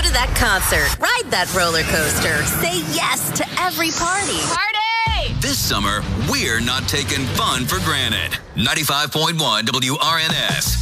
to that concert. Ride that roller coaster. Say yes to every party. Party! This summer, we're not taking fun for granted. 95.1 WRNS.